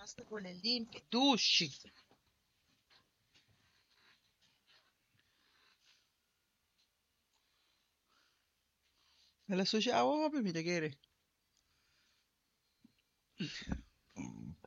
Basta con le limpie, dusci. هلا سوشي اوه بمیره گیره